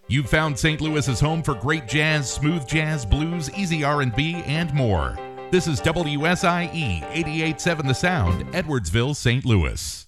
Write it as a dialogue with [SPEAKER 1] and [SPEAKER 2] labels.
[SPEAKER 1] You've found St. Louis's home for great jazz, smooth jazz, blues, easy R&B, and more. This is WSIE 88.7 The Sound, Edwardsville, St. Louis.